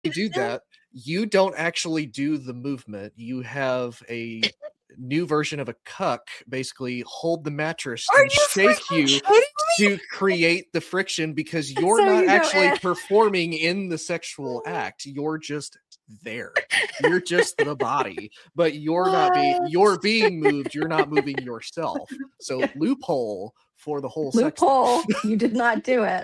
you do that, you don't actually do the movement. You have a new version of a cuck basically hold the mattress Are and you shake freaking you kidding to create the friction because you're So not you know actually it. performing in the sexual act. You're just there. You're just the body, but you're being moved. You're not moving yourself. So loophole for the whole sex thing. Loophole. You did not do it.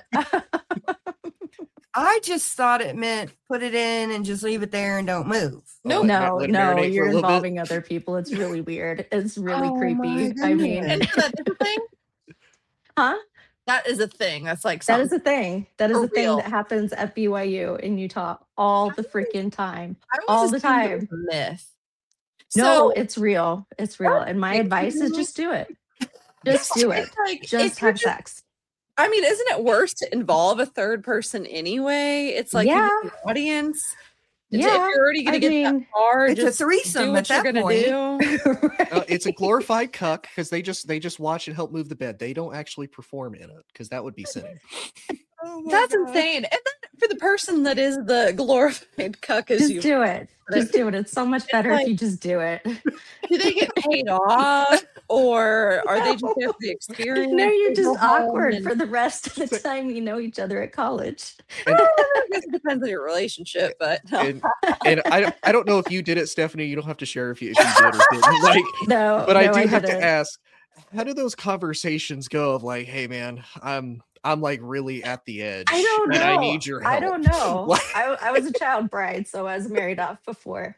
I just thought it meant put it in and just leave it there and don't move. Oh, No, let it marinate for a you're little bit. involving other people. It's really weird. It's really Oh my creepy. I mean, goodness. And so that is a thing. huh? That is a thing. That's like That something. is a thing. That is For a thing real. that happens at BYU in Utah all the freaking time. I All always the assumed it time. was a myth. No, So it's real. It's real. And my advice is just do it. Just do it. it's like, Just if you're have sex. I mean, isn't it worse to involve a third person anyway? It's like Yeah. you get an audience. If Yeah. you're already going to I get mean, that far, It's a just threesome do at what you're that going to point. do. It's a glorified cuck because they just watch and help move the bed. They don't actually perform in it because that would be sinning. Oh my That's God. insane. And then for the person that is the glorified cuck, as just you do it. Just do it. It's so much better like- if you just do it. do they get paid off, or are they just there for the experience? No, you're They go just home awkward and- for the rest of the time you know each other at college. I guess it depends on your relationship, but And I don't know if you did it, Stephanie. You don't have to share if you did or didn't. Like, No, but I no, do have didn't. to ask, how do those conversations go? Of like, hey man, I'm like really at the edge. I don't know. And I need your help. I don't know. Like- I was a child bride, so I was married off before,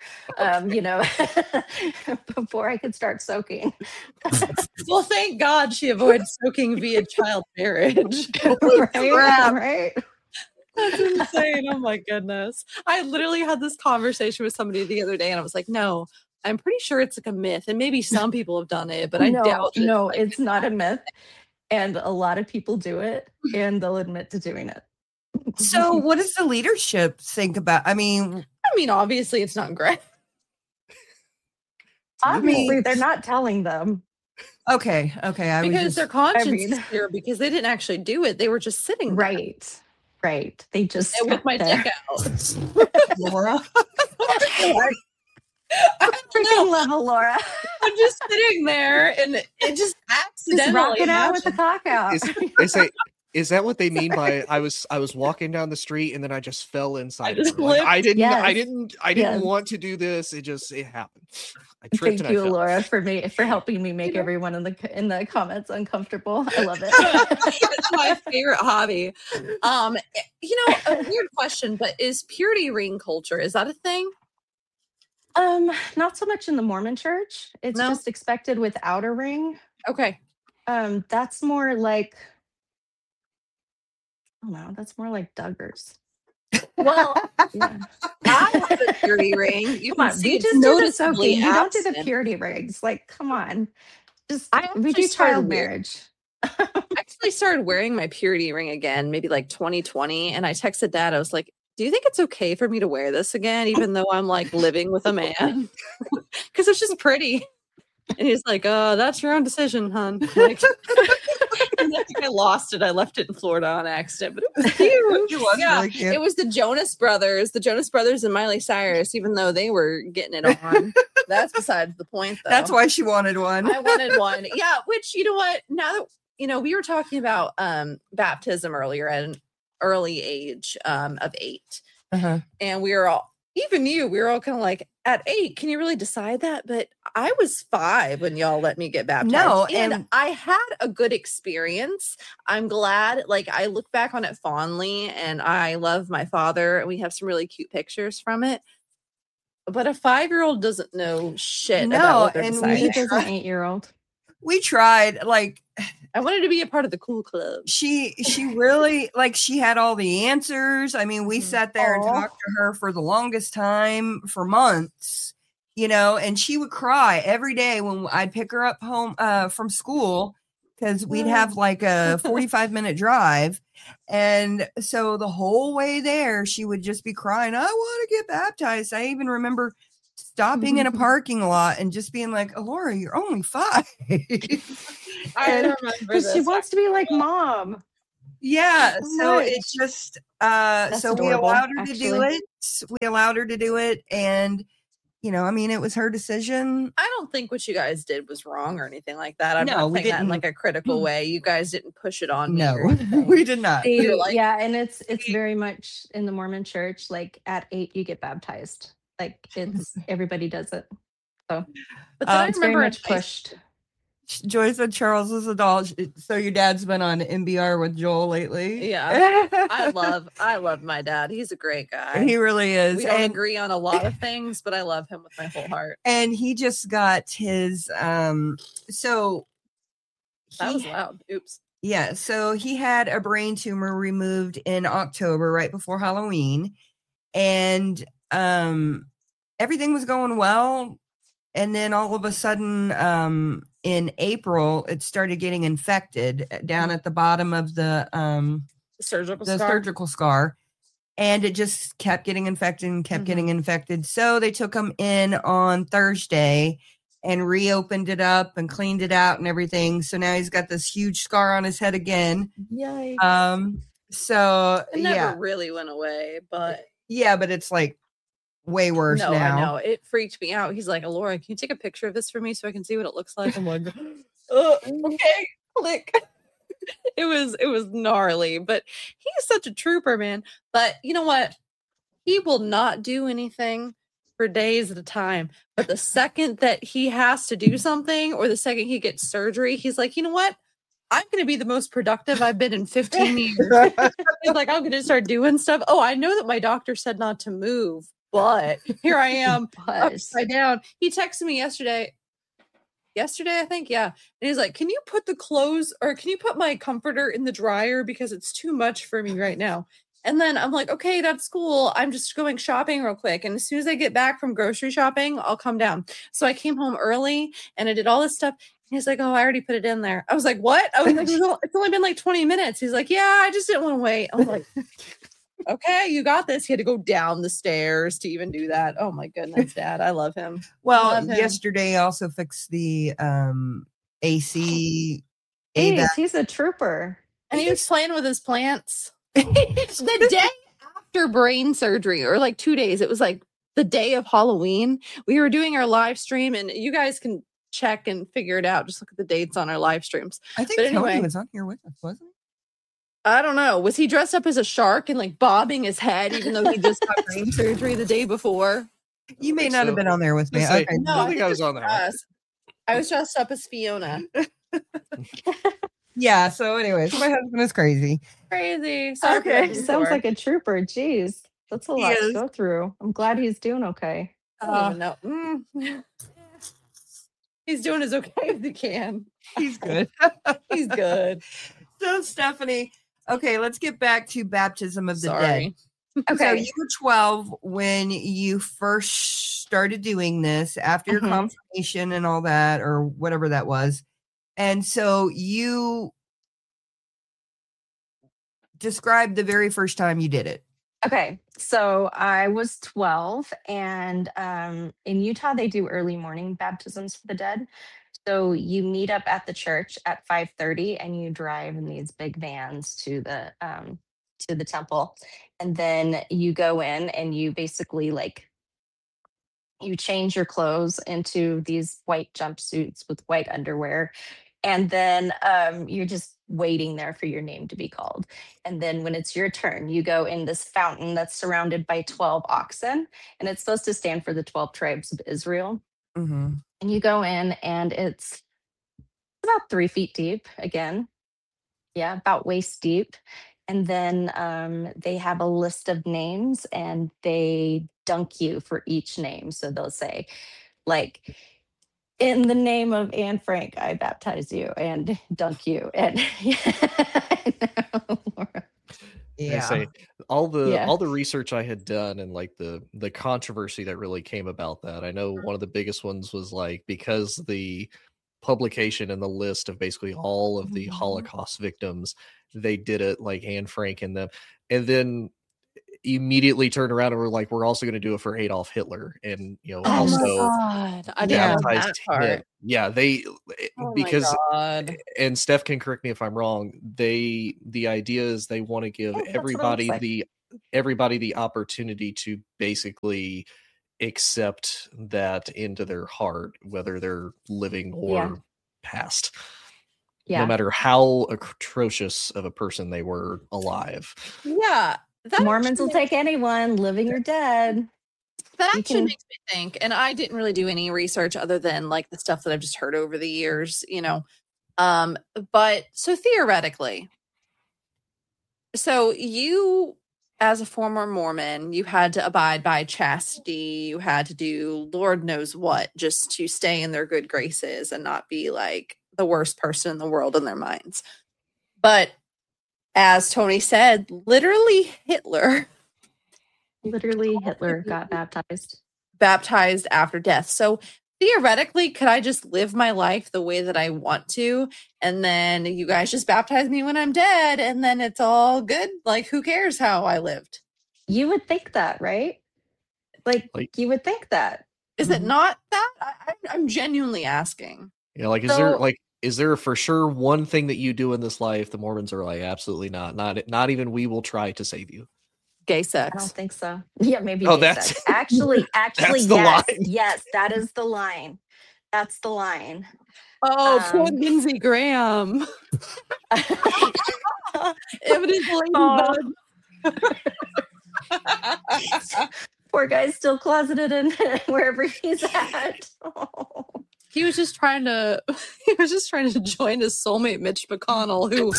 before I could start soaking. well, thank God she avoided soaking via child marriage. Right? That's insane. Oh my goodness. I literally had this conversation with somebody the other day and I was like, no, I'm pretty sure it's like a myth. And maybe some people have done it, but I doubt it. No, Like, it's not a myth. And a lot of people do it and they'll admit to doing it. So what does the leadership think about? I mean, obviously it's not great. Obviously, they're not telling them. okay. I was Because just, their conscience mean- is clear because they didn't actually do it. They were just sitting there. Right. They just And with sat my there. dick out. Laura. I don't Freaking know. level, Laura. I'm just sitting there and it just accidentally Just rocking out with the happened. cock out. They say, is that what they mean by I was walking down the street and then I just fell inside? just of her? Like, I slipped? didn't Yes. want to do this. It happened. I tripped Thank and you, I fell. Laura, for helping me make everyone in the comments uncomfortable. I love it. It's my favorite hobby. A weird question, but is purity ring culture, is that a thing? Not so much in the Mormon church. It's No? just expected without a ring. Okay. That's more like, I don't know, that's more like Duggars. Well, Yeah. I have a purity ring. You Come can on, see we it's just do the noticeably soaking. We don't do the absent. purity rings. Like, come on. Just I we actually do started child wear- marriage. I actually started wearing my purity ring again, maybe like 2020. And I texted Dad, I was like, do you think it's okay for me to wear this again, even though I'm like living with a man? Because it's just pretty. And he's like, that's your own decision, hon. Like, and I think I lost it. I left it in Florida on accident, but it was cute. It was Yeah, really cute. it was the Jonas Brothers and Miley Cyrus, even though they were getting it on. That's besides the point, though. That's why she wanted one. I wanted one. Yeah, which, you know what? Now that, we were talking about baptism earlier at an early age of 8. Uh-huh. And we were all kind of like, at 8, can you really decide that? But I was 5 when y'all let me get baptized. No, and and- I had a good experience. I'm glad. Like, I look back on it fondly, and I love my father, and we have some really cute pictures from it. But a 5-year-old doesn't know shit No, about what they're and we deciding. Neither does an 8-year-old. We tried, like, I wanted to be a part of the cool club. she really, like, she had all the answers. I mean, we sat there and Aw. talked to her for the longest time, for months, and she would cry every day when I'd pick her up home from school, because we'd have like a 45-minute drive. And so the whole way there, she would just be crying, I want to get baptized. I even remember stopping in a parking lot and just being like, Laura, you're only 5. I remember Because she this. wants to be like mom. Yeah, So so much. it just That's so adorable, we allowed her to do actually. it. We allowed her to do it, and I mean, it was her decision. I don't think what you guys did was wrong or anything like that. I'm No, not we saying that in didn't. like a critical way. You guys didn't push it on me. No, or anything. we did not. They, You're like, yeah, and it's very much in the Mormon church, like at 8 you get baptized. Like it's everybody does it. So but then I it's very remember much pushed. Joy said Charles is adult. So your dad's been on NBR with Joel lately. Yeah, I love my dad. He's a great guy. He really is. We don't And agree on a lot of things, but I love him with my whole heart. and he just got his so That was he, loud. Oops. yeah, so he had a brain tumor removed in October right before Halloween, and everything was going well, and then all of a sudden in April it started getting infected down at the bottom of the surgical scar, and it just kept getting infected and kept getting infected. So they took him in on Thursday and reopened it up and cleaned it out and everything. So now he's got this huge scar on his head again. Yikes. So It never really went away, but but it's like way worse no, now. I know. It freaked me out. He's like, Laura, can you take a picture of this for me so I can see what it looks like? I'm like, okay, click. It was gnarly, but he's such a trooper, man. But you know what? He will not do anything for days at a time. But the second that he has to do something or the second he gets surgery, he's like, you know what? I'm going to be the most productive I've been in 15 years. He's like, I'm going to start doing stuff. Oh, I know that my doctor said not to move, but here I am upside down. He texted me yesterday, I think. Yeah. And he's like, can you put the clothes or can you put my comforter in the dryer because it's too much for me right now? And then I'm like, okay, that's cool. I'm just going shopping real quick. And as soon as I get back from grocery shopping, I'll come down. So I came home early and I did all this stuff. And he's like, oh, I already put it in there. I was like, what? I was like, it's only been like 20 minutes. He's like, yeah, I just didn't want to wait. I was like, okay, you got this. He had to go down the stairs to even do that. Oh my goodness, Dad. I love him. Well, Love him. yesterday I also fixed the AC. Jeez, he's a trooper. And he was playing with his plants. The day after brain surgery, or like 2 days, it was like the day of Halloween. We were doing our live stream, and you guys can check and figure it out. Just look at the dates on our live streams. I think Tony was on here with us, wasn't he? I don't know. Was he dressed up as a shark and like bobbing his head, even though he just got brain surgery the day before? You may not have been on there with me. Okay. No, I think I was on there. I was dressed up as Fiona. Yeah. So, anyways, my husband is crazy. Crazy. Sorry for Okay, that sounds detour. like a trooper. Jeez, that's a lot to is. go through. I'm glad he's doing okay. I don't even know. He's doing as okay as he can. He's good. He's good. So, Stephanie, okay, let's get back to baptism of the Sorry. dead. Okay. So, you were 12 when you first started doing this after your confirmation and all that, or whatever that was. And so, you described the very first time you did it. Okay, so I was 12, and in Utah they do early morning baptisms for the dead. So you meet up at the church at 5:30, and you drive in these big vans to the temple, and then you go in and you basically you change your clothes into these white jumpsuits with white underwear. And then you're just waiting there for your name to be called. And then when it's your turn, you go in this fountain that's surrounded by 12 oxen. And it's supposed to stand for the 12 tribes of Israel. Mm-hmm. And you go in and it's about 3 feet deep again. Yeah, about waist deep. And then they have a list of names and they dunk you for each name. So they'll say, like, in the name of Anne Frank, I baptize you and dunk you. And I know, Laura. I say all the research I had done and like the controversy that really came about that. I know one of the biggest ones was like because the publication and the list of basically all of the Holocaust victims, they did it like Anne Frank and them, and then immediately turned around and were like, we're also going to do it for Adolf Hitler, and Oh my also god, I didn't know that baptized him. part. Yeah, they Oh because my god. and Steph can correct me if I'm wrong. The idea is they want to give Yeah, that's what it looks like. everybody the opportunity to basically accept that into their heart, whether they're living or past, no Yeah. matter how atrocious of a person they were alive. Yeah, that Mormons will actually, take anyone, living or dead. that You actually can- makes me think, and I didn't really do any research other than like the stuff that I've just heard over the years, but so theoretically, so you as a former Mormon, you had to abide by chastity, you had to do Lord knows what just to stay in their good graces and not be like the worst person in the world in their minds. But as Tony said, literally Hitler Literally, Hitler got baptized after death. So theoretically, could I just live my life the way that I want to? And then you guys just baptize me when I'm dead, and then it's all good. Like, who cares how I lived? You would think that, right? Like you would think that. Is it not that? I'm genuinely asking. Like, is there for sure one thing that you do in this life? The Mormons are like, absolutely not even we will try to save you. Gay I sex. don't think so. Yeah, maybe. Oh, gay that's- sex. Actually, that's the yes, line. yes, that is the line. That's the line. Oh, poor Um, Lindsey Graham. Evidence Oh. ladybug. Poor guy's still closeted in wherever he's at. Oh. He was just trying to join his soulmate Mitch McConnell, who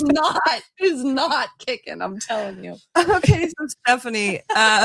is not kicking, I'm telling you. Okay, so Stephanie,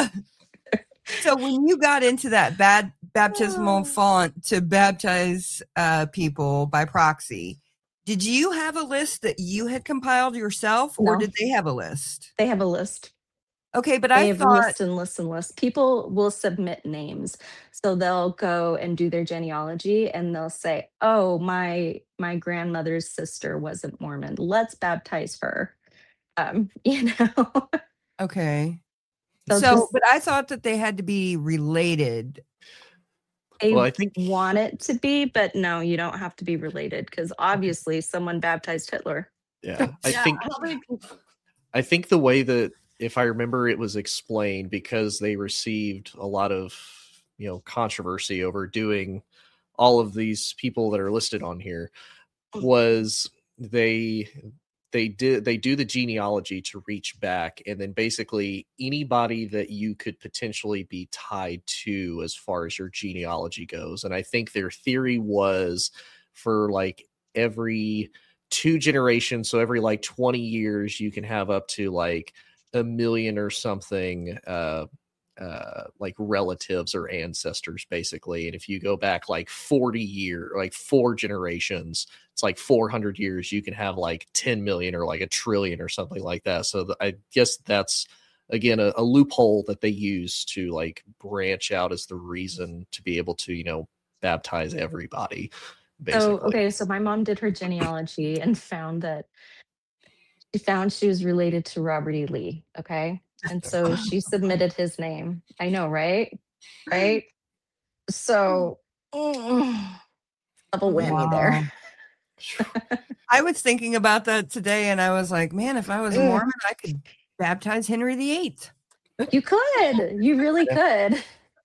so when you got into that bad baptismal font to baptize people by proxy, did you have a list that you had compiled yourself, or No. did they have a list? They have a list. Okay, but They I have thought lists and lists and lists. People will submit names. So they'll go and do their genealogy and they'll say, oh, my grandmother's sister wasn't Mormon. Let's baptize her. You know. okay. They'll So, just- but I thought that they had to be related. They Well, I think want it to be, but no, you don't have to be related because obviously someone baptized Hitler. yeah, Yeah, how many people- I think the way that, if I remember, it was explained because they received a lot of, controversy over doing all of these people that are listed on here, was they do the genealogy to reach back, and then basically anybody that you could potentially be tied to as far as your genealogy goes. And I think their theory was for like every 2 generations, so every like 20 years, you can have up to like 1 million or something like relatives or ancestors, basically. And if you go back like 40 years, like 4 generations, it's like 400 years, you can have like 10 million or like 1 trillion or something like that. So I guess that's again a loophole that they use to like branch out as the reason to be able to baptize everybody, basically. So my mom did her genealogy and found that she was related to Robert E. Lee. Okay. And so she submitted his name. I know, right? Right. So double whammy there. I was thinking about that today, and I was like, man, if I was a Mormon, I could baptize Henry VIII. You could. You really could.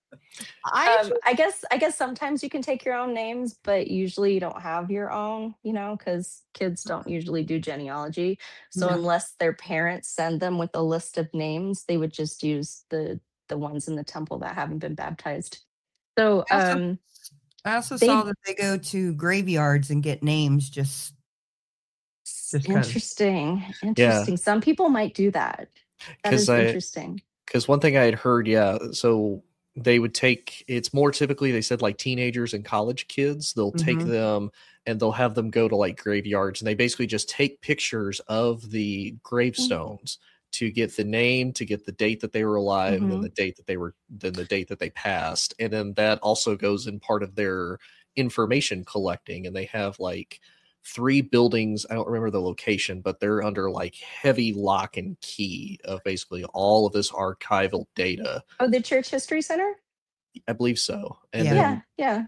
I I guess sometimes you can take your own names, but usually you don't have your own, because kids don't usually do genealogy. So No. unless their parents send them with a list of names, they would just use the ones in the temple that haven't been baptized. So I also they- saw that they go to graveyards and get names just 'cause. interesting. Some people might do that. That is interesting. Because one thing I had heard, so they would take, it's more typically, they said like teenagers and college kids, they'll take Mhm. them and they'll have them go to like graveyards, and they basically just take pictures of the gravestones to get the name, to get the date that they were alive, and then the date that they passed. And then that also goes in part of their information collecting. And they have like 3 buildings. I don't remember the location, but they're under like heavy lock and key of basically all of this archival data. Oh, the Church History Center? I believe so. And Yeah. then Yeah.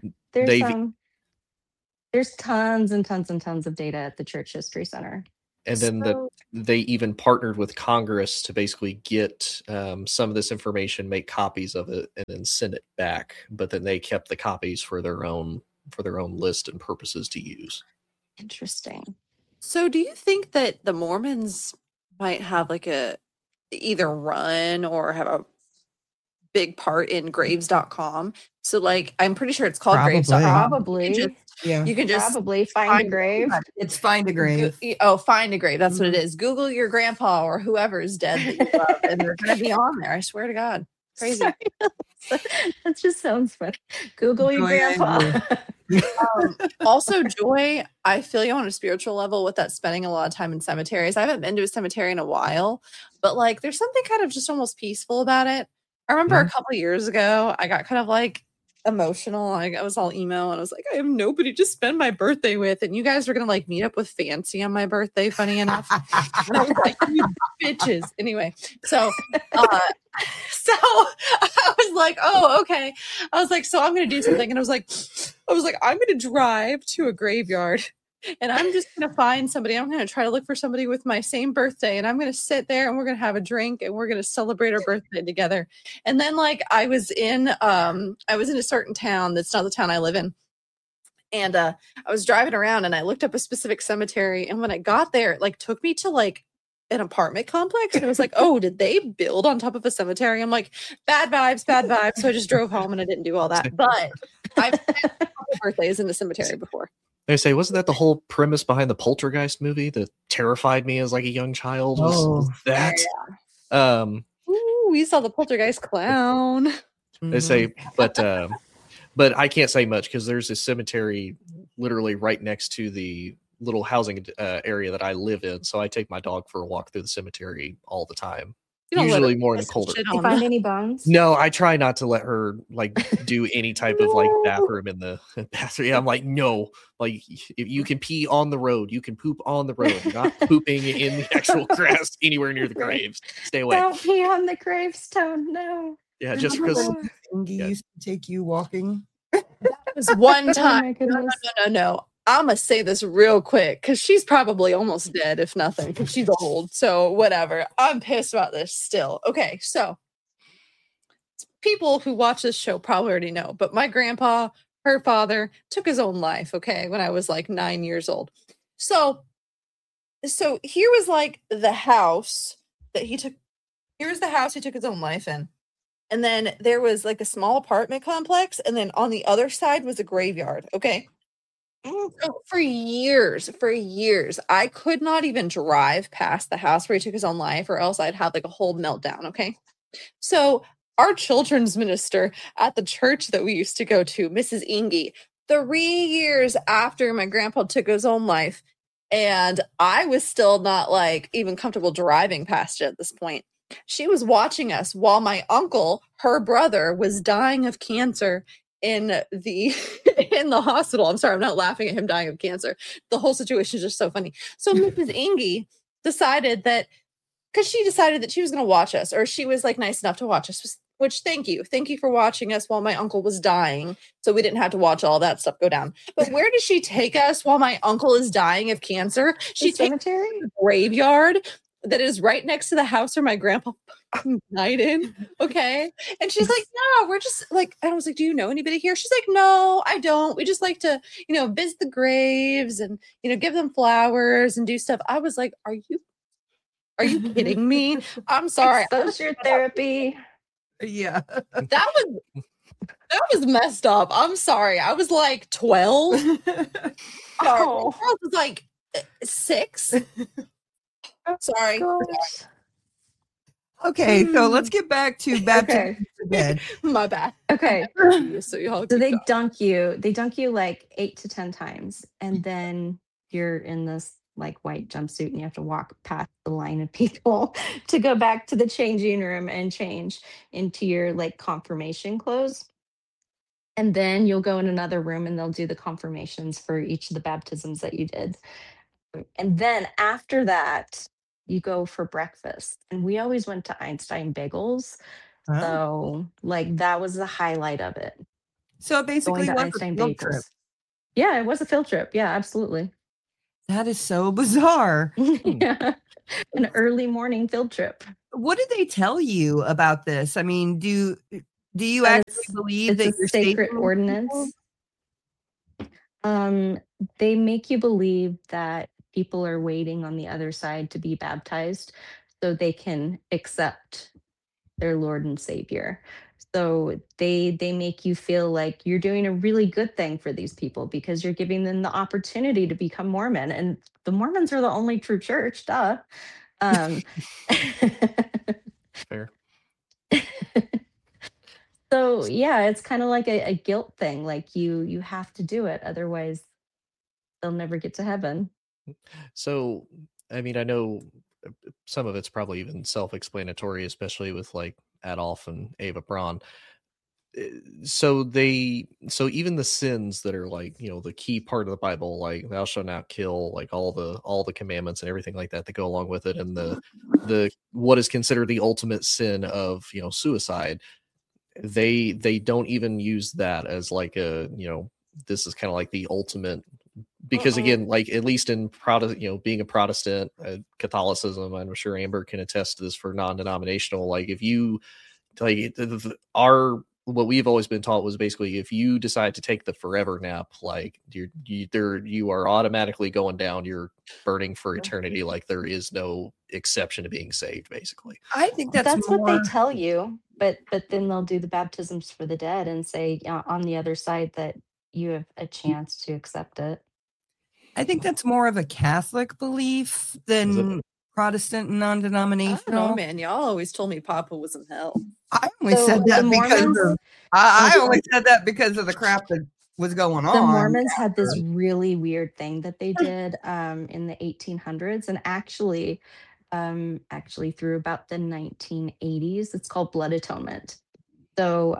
There's tons and tons and tons of data at the Church History Center. and then they even partnered with Congress to basically get some of this information, make copies of it, and then send it back. But then they kept the copies for their own list and purposes to use. Interesting. So do you think that the Mormons might have like either run or have a big part in graves.com? So like, I'm pretty sure it's called Probably. graves.com. Probably. Yeah. You can just Probably find a grave. It's find a grave. find a grave. That's what it is. Google your grandpa or whoever is dead that you love, and they're going to be on there. I swear to God. Crazy. Sorry. That just sounds funny. Google your Joy, grandpa. Also, Joy, I feel you on a spiritual level with that spending a lot of time in cemeteries. I haven't been to a cemetery in a while, but like there's something kind of just almost peaceful about it. I remember a couple of years ago, I got kind of like emotional. I was all emo and I was like, I have nobody to spend my birthday with. And you guys were going to like meet up with Fancy on my birthday, funny enough. And I was like, you bitches. Anyway, so I was like, oh, okay. I was like, so I'm going to do something. And I was like, I'm going to drive to a graveyard and I'm just going to find somebody. I'm going to try to look for somebody with my same birthday. And I'm going to sit there and we're going to have a drink and we're going to celebrate our birthday together. And then like I was in a certain town that's not the town I live in. And I was driving around and I looked up a specific cemetery. And when I got there, it like took me to like an apartment complex. And I was like, oh, did they build on top of a cemetery? I'm like, bad vibes. So I just drove home and I didn't do all that. But I've spent a couple birthdays in the cemetery before. They say, wasn't that the whole premise behind the Poltergeist movie that terrified me as like a young child? Was that? Yeah. We saw the Poltergeist clown. They say, but I can't say much because there's a cemetery literally right next to the little housing area that I live in. So I take my dog for a walk through the cemetery all the time. Usually more in the colder. Did you find any bones? No, I try not to let her like do any type of like bathroom in the bathroom. I'm like, no, like if you can pee on the road, you can poop on the road. You're not pooping in the actual grass anywhere near the graves. Stay away. Don't pee on the gravestone. No. Yeah, just because Ingy used to take you walking. That was one Oh time. my goodness. No. I'm going to say this real quick because she's probably almost dead, if nothing, because she's old. So whatever. I'm pissed about this still. Okay, so people who watch this show probably already know, but my grandpa, her father, took his own life, okay, when I was like 9 years old. So here was like the house that he took. Here's the house he took his own life in. And then there was like a small apartment complex. And then on the other side was a graveyard, okay? So for years, I could not even drive past the house where he took his own life, or else I'd have like a whole meltdown. Okay. So our children's minister at the church that we used to go to, Mrs. Ingy, 3 years after my grandpa took his own life, and I was still not like even comfortable driving past it at this point. She was watching us while my uncle, her brother, was dying of cancer in the hospital. I'm sorry, I'm not laughing at him dying of cancer. The whole situation is just so funny. So Mrs. Ingy decided that, because she decided that she was going to watch us, or she was like nice enough to watch us, which thank you for watching us while my uncle was dying, so we didn't have to watch all that stuff go down. But where does she take us while my uncle is dying of cancer? She takes us to the graveyard that is right next to the house where my grandpa died in. Okay. And she's like, no, we're just like, and I was like, do you know anybody here? She's like, no, I don't. We just like to, visit the graves and, give them flowers and do stuff. I was like, are you kidding me? I'm sorry. Exposure therapy. Yeah. That was messed up. I'm sorry. I was like 12. Oh. I was like 6. Sorry. Gosh. Okay, so let's get back to baptism to bed. My bad. Okay. So y'all So they keep dunk you like 8 to 10 times, and then you're in this like white jumpsuit and you have to walk past the line of people to go back to the changing room and change into your like confirmation clothes. And then you'll go in another room and they'll do the confirmations for each of the baptisms that you did. And then after that, you go for breakfast. And we always went to Einstein Bagels. Huh? So, like, that was the highlight of it. So it Going basically to was a Einstein field trip. Bagels. Yeah, it was a field trip. Yeah, absolutely. That is so bizarre. Yeah. An early morning field trip. What did they tell you about this? I mean, do you That actually it's believe that a you're sacred saving people? ordinance. They make you believe that people are waiting on the other side to be baptized so they can accept their Lord and Savior. So they make you feel like you're doing a really good thing for these people because you're giving them the opportunity to become Mormon. And the Mormons are the only true church, duh. Um, Fair. so yeah, it's kind of like a guilt thing. Like you have to do it, otherwise they'll never get to heaven. So, I mean, I know some of it's probably even self-explanatory, especially with like Adolf and Eva Braun. So even the sins that are like, you know, the key part of the Bible, like thou shalt not kill, like all the commandments and everything like that go along with it, and the what is considered the ultimate sin of, you know, suicide, they don't even use that as like a, you know, this is kind of like the ultimate, because again, like at least in Protestant, you know, being a Protestant, Catholicism, I'm sure Amber can attest to this for non-denominational, like if you like our what we've always been taught was basically if you decide to take the forever nap, like you are automatically going down, you're burning for eternity, like there is no exception to being saved, basically. I think that's what they more. tell you, but then they'll do the baptisms for the dead and say on the other side that you have a chance to accept it. I think that's more of a Catholic belief than Protestant and I don't know, non-denominational. man. Y'all always told me Papa was in hell. I only So said that the because Mormons- of I only said that because of the crap that was going on. The Mormons had this after. really weird thing that they did in the 1800s, and actually through about the 1980s. It's called blood atonement. So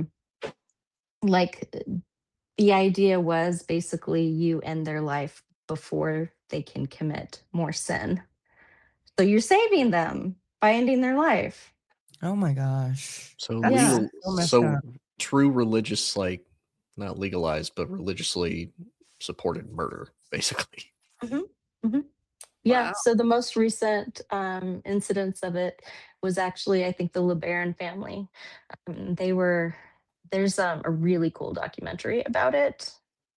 like the idea was basically you end their life before they can commit more sin. So you're saving them by ending their life. Oh my gosh. So Yeah. legal, So messed so up. true religious, like not legalized, but religiously supported murder, basically. Yeah. Wow. So the most recent incidents of it was actually, I think, the LeBaron family. There's a really cool documentary about it.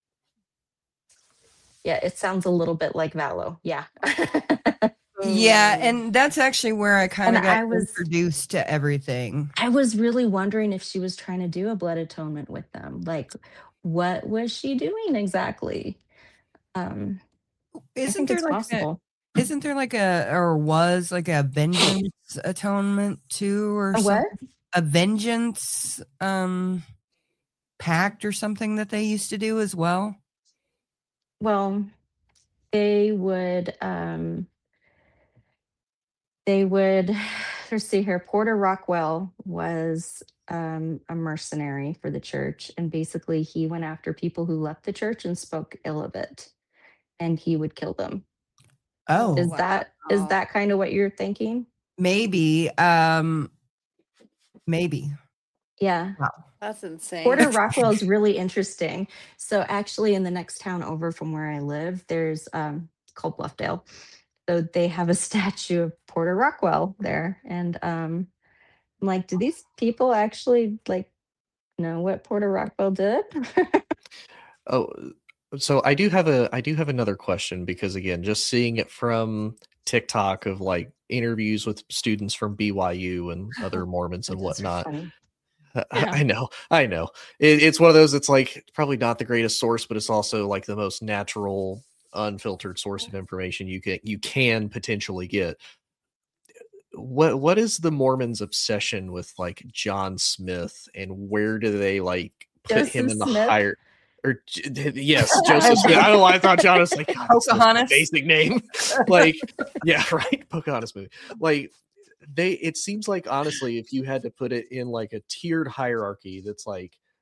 Yeah, it sounds a little bit like Valo. Yeah. Yeah, and that's actually where I kind of And got introduced to everything. I was really wondering if she was trying to do a blood atonement with them. Like, what was she doing exactly? I Isn't think there it's like possible. isn't there like was like a vengeance atonement too, or A what? something? A vengeance pact or something that they used to do as well? Well, they would let's see here. Porter Rockwell was a mercenary for the church, and basically he went after people who left the church and spoke ill of it, and he would kill them. Oh, Is that kind of what you're thinking? maybe. Maybe. Yeah. Wow. That's insane. Porter Rockwell is really interesting. So actually in the next town over from where I live, there's called Bluffdale. So they have a statue of Porter Rockwell there. And I'm like, do these people actually like know what Porter Rockwell did? Oh, so I do have another question, because again, just seeing it from TikTok of like interviews with students from BYU and other Mormons and Those are whatnot. funny. I know. It's one of those. It's like probably not the greatest source, but it's also like the most natural, unfiltered source of information you can potentially get. What is the Mormons' obsession with like John Smith, and where do they like put him Joseph in the Smith? higher? Or yes, Joseph Smith. I don't know why I thought John was like Pocahontas? basic name. Like, yeah, right. Pocahontas movie. Like it seems like honestly, if you had to put it in like a tiered hierarchy, that's like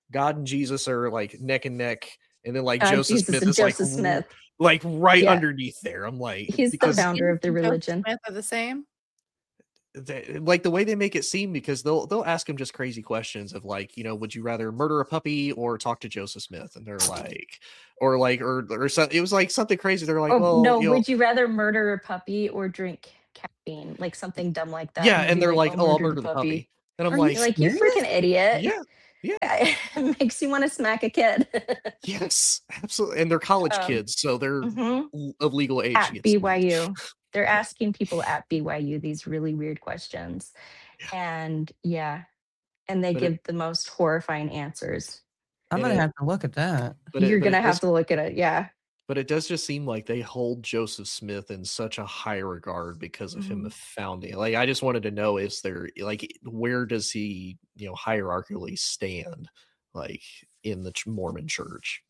God and Jesus are like neck and neck, and then like God, Joseph Jesus Smith and is Joseph Smith. like right Yeah. underneath there. I'm like, He's the because founder of the Joseph religion. Smith are the same. like the way they make it seem, because they'll ask him just crazy questions of like, would you rather murder a puppy or talk to Joseph Smith? And they're like, or so, it was like something crazy. They're like, Oh well, no, would you rather murder a puppy or drink caffeine? Like something dumb like that. yeah, You'd and be they're like, "Oh, I'll murder the puppy. And I'm Are you like, like, you freaking idiot? yeah, It makes you want to smack a kid. yes, absolutely. And they're college kids, so they're Mhm. of legal age. At to get smacked. BYU. They're asking people at BYU these really weird questions. And and they But give the most horrifying answers. I'm And gonna have to look at that. You're but gonna it have does, to look at it. Yeah. but it does just seem like they hold Joseph Smith in such a high regard because of him founding. Like, I just wanted to know, is there like, where does he, hierarchically stand, like in the Mormon Church?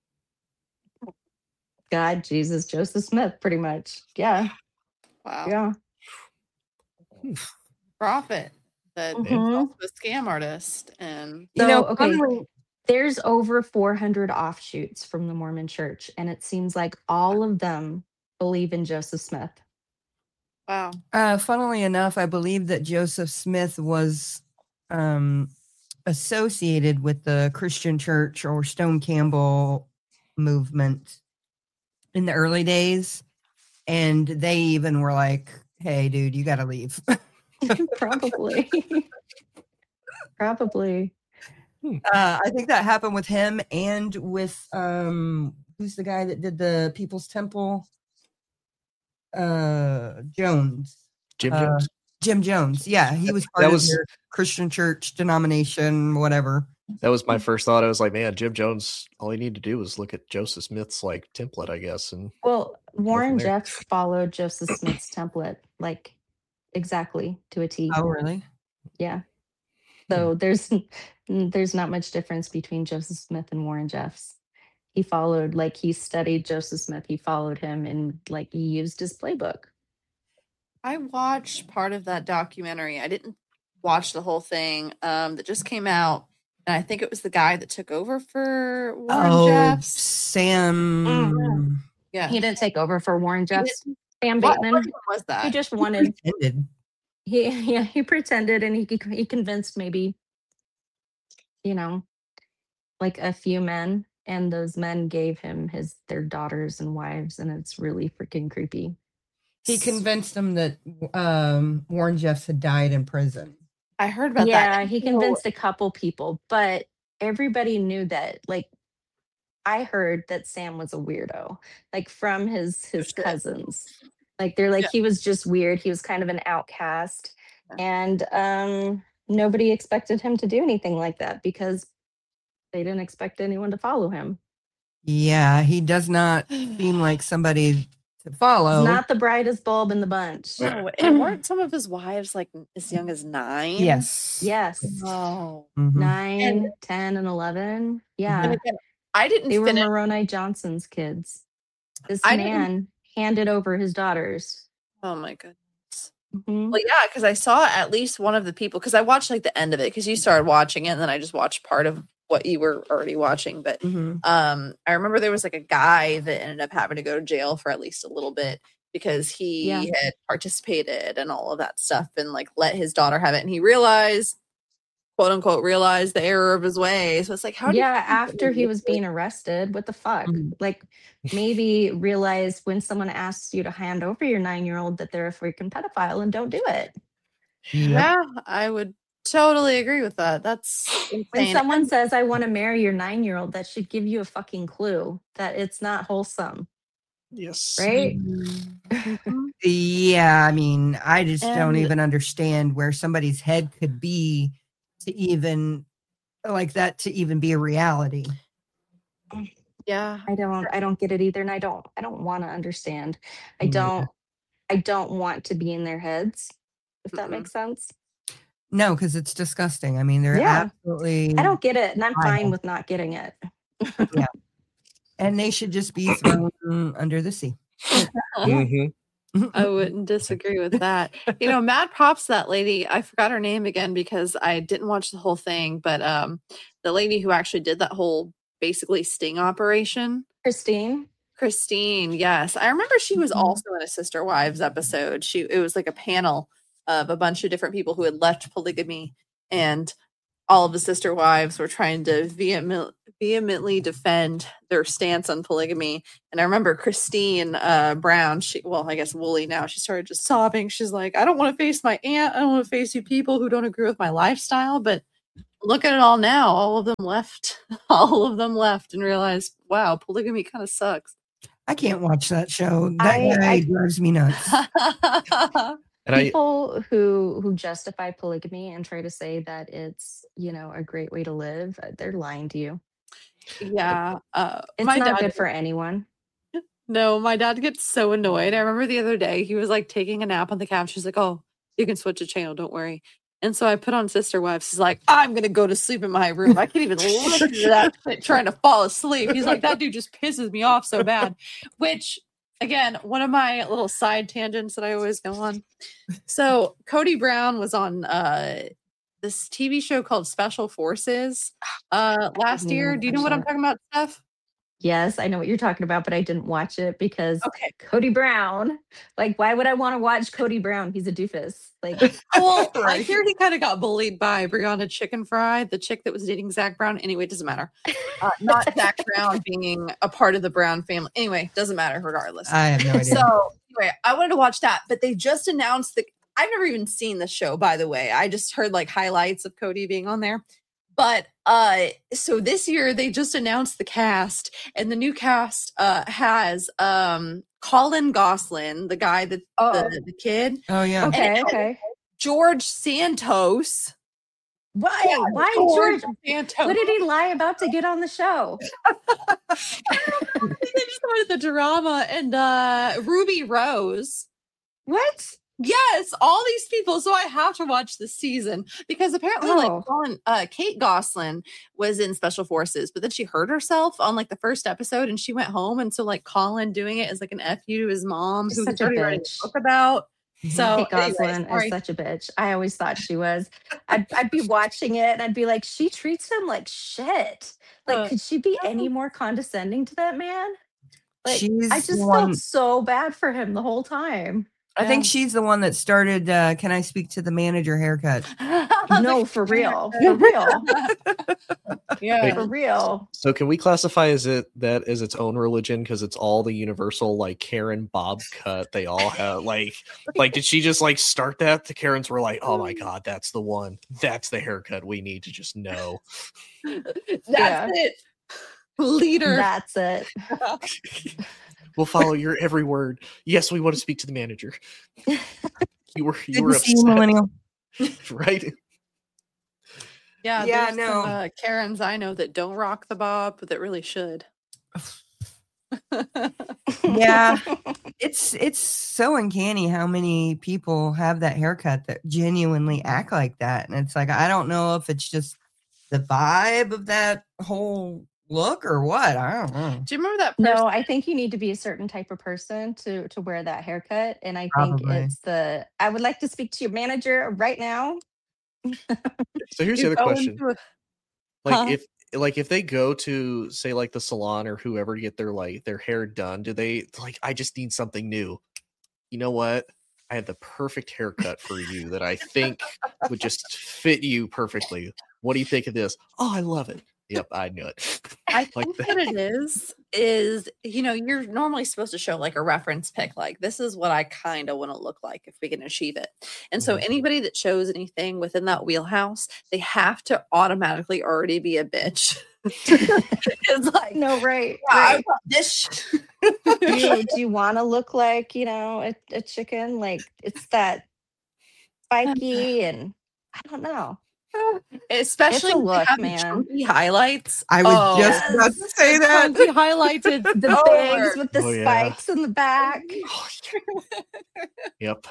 God, Jesus, Joseph Smith, pretty much. Yeah. Wow. Yeah. Prophet that is Mhm. also a scam artist. And Okay. funnily- There's over 400 offshoots from the Mormon Church, and it seems like all of them believe in Joseph Smith. wow. Funnily enough, I believe that Joseph Smith was associated with the Christian Church or Stone Campbell movement in the early days, and they even were like, "Hey, dude, you got to leave." Probably. Probably. I think that happened with him and with who's the guy that did the People's Temple? Jones. Jim Jones. Jim Jones. Yeah, he was part of their Christian church denomination, whatever. That was my first thought. I was like, man, Jim Jones, all he needed to do was look at Joseph Smith's like template, I guess. And Well, Warren there. Jeffs followed Joseph Smith's template, like exactly to a T. Oh, really? Yeah. So there's not much difference between Joseph Smith and Warren Jeffs. He followed, like, he studied Joseph Smith. He followed him, and like he used his playbook. I watched part of that documentary. I didn't watch the whole thing that just came out. And I think it was the guy that took over for Warren Jeffs. Sam. Yeah. He didn't take over for Warren Jeffs. Sam What Bateman. was that? He just wanted. Ended. He pretended, and he convinced maybe, like a few men, and those men gave him their daughters and wives, and it's really freaking creepy. He convinced them that Warren Jeffs had died in prison. I heard about that. Yeah, he convinced a couple people, but everybody knew that. Like, I heard that Sam was a weirdo, like from his cousins. Like, they're like, he was just weird. He was kind of an outcast, and nobody expected him to do anything like that because they didn't expect anyone to follow him. Yeah, he does not seem like somebody to follow. Not the brightest bulb in the bunch. No, and weren't some of his wives like as young as 9? Yes. Yes. Oh. Mhm. 9, 10, and 11. Yeah. And again, I didn't They were finish. Moroni Johnson's kids. This I man handed over his daughters. Oh my goodness. Mhm. Well, yeah, because I saw at least one of the people, because I watched like the end of it, because you started watching it, and then I just watched part of what you were already watching. But Mhm. I remember there was like a guy that ended up having to go to jail for at least a little bit because he had participated and all of that stuff and like let his daughter have it, and he realized, quote unquote, realized the error of his ways. So it's like, how do after he was being arrested, what the fuck? Mhm. Like, maybe realize when someone asks you to hand over your 9-year-old that they're a freaking pedophile and don't do it. Yeah, I would totally agree with that. That's insane. When someone says, I want to marry your 9-year-old, that should give you a fucking clue that it's not wholesome, Yes. right? Yeah, I mean, I just don't And- even understand where somebody's head could be to even like that to even be a reality. Yeah. I don't get it either, and I don't want to understand. I Yeah. don't want to be in their heads, if that Mm-mm. makes sense. No, because it's disgusting. I mean, they're Yeah. absolutely I don't get it, and I'm I fine don't. with not getting it. and they should just be thrown under the sea. Mhm. I wouldn't disagree with that. Mad props to that lady. I forgot her name again because I didn't watch the whole thing, but the lady who actually did that whole basically sting operation. Christine, yes. I remember she was also in a Sister Wives episode. It was like a panel of a bunch of different people who had left polygamy, and all of the Sister Wives were trying to vehemently defend their stance on polygamy. And I remember Christine Brown, I guess Wooly now, she started just sobbing. She's like, I don't want to face my aunt. I don't want to face you people who don't agree with my lifestyle. But look at it all now. All of them left and realized, wow, polygamy kind of sucks. I can't watch that show. That guy drives me nuts. And people who justify polygamy and try to say that it's, a great way to live, they're lying to you. Yeah. It's not good for anyone. No, my dad gets so annoyed. I remember the other day, he was like taking a nap on the couch. He's like, oh, you can switch the channel. Don't worry. And so I put on Sister Wives. He's like, I'm going to go to sleep in my room. I can't even listen to that shit trying to fall asleep. He's like, that dude just pisses me off so bad. Which, again, one of my little side tangents that I always go on. So Cody Brown was on this TV show called Special Forces last year. Do you know what I'm talking about, Steph? Yes, I know what you're talking about, but I didn't watch it because Cody Brown, like, why would I want to watch Cody Brown? He's a doofus. Like, well, I hear he kind of got bullied by Brianna Chicken Fry, the chick that was dating Zach Brown. Anyway, it doesn't matter. Not Zach Brown being a part of the Brown family. Anyway, doesn't matter regardless. I have no idea. So anyway, I wanted to watch that, but they just announced I've never even seen the show, by the way. I just heard like highlights of Cody being on there. But so this year they just announced the cast, and the new cast has Colin Gosselin, the guy that the kid. Oh yeah. Okay. George Santos. Why George Santos? What did he lie about to get on the show? They just wanted the drama. And Ruby Rose. What? Yes, all these people. So I have to watch this season because apparently, Kate Gosselin was in Special Forces, but then she hurt herself on like the first episode, and she went home. And so like Colin doing it is like an FU to his mom, who he's already writing a book about. So Kate Gosselin is such a bitch. I always thought she was. I'd be watching it and I'd be like, she treats him like shit. Like, could she be any more condescending to that man? Like, I just felt so bad for him the whole time. I think she's the one that started, can I speak to the manager haircut? No, for real. For real. Yeah, for real. So can we classify as its own religion? Because it's all the universal like Karen Bob cut. They all have like did she just like start that? The Karens were like, oh my God, that's the one. That's the haircut we need to just know. That's it. Leader. That's it. We'll follow your every word. Yes, we want to speak to the manager. You were upset, millennial, right? Yeah. No. Karens I know that don't rock the bob, but that really should. Yeah, it's so uncanny how many people have that haircut that genuinely act like that, and it's like I don't know if it's just the vibe of that whole look or what. I don't know. Do you remember that person? No, I think you need to be a certain type of person to wear that haircut, and I think it's I would like to speak to your manager right now. So here's the other question. If they go to say like the salon or whoever to get their hair done, do they like, I just need something new? You know what? I have the perfect haircut for you that I think would just fit you perfectly. What do you think of this? Oh, I love it. Yep, I knew it. I think what it is you're normally supposed to show like a reference pic, like this is what I kind of want to look like if we can achieve it. And so anybody that shows anything within that wheelhouse, they have to automatically already be a bitch. It's like, no, right. I want this. Do you want to look like, a chicken? Like it's that spiky and I don't know. Especially it's a look, man. Highlights. I was just about to say that. Highlighted the bangs with the spikes in the back. Yep.